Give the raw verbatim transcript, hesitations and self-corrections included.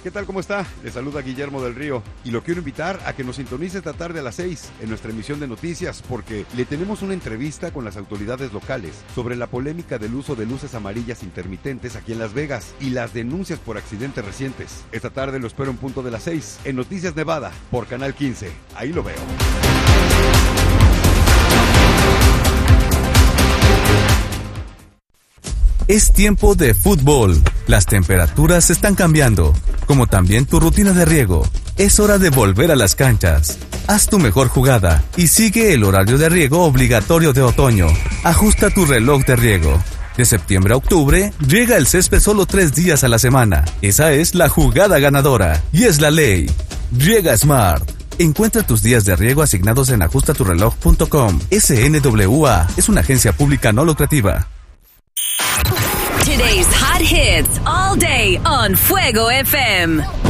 ¿Qué tal? ¿Cómo está? Le saluda Guillermo del Río y lo quiero invitar a que nos sintonice esta tarde a las seis en nuestra emisión de noticias porque le tenemos una entrevista con las autoridades locales sobre la polémica del uso de luces amarillas intermitentes aquí en Las Vegas y las denuncias por accidentes recientes. Esta tarde lo espero en punto de las seis en Noticias Nevada por Canal quince. Ahí lo veo. Es tiempo de fútbol. Las temperaturas están cambiando, como también tu rutina de riego. Es hora de volver a las canchas. Haz tu mejor jugada y sigue el horario de riego obligatorio de otoño. Ajusta tu reloj de riego. De septiembre a octubre, riega el césped solo tres días a la semana. Esa es la jugada ganadora y es la ley. Riega Smart. Encuentra tus días de riego asignados en ajusta tu reloj punto com. S N W A es una agencia pública no lucrativa. Today's hot hits all day on Fuego F M.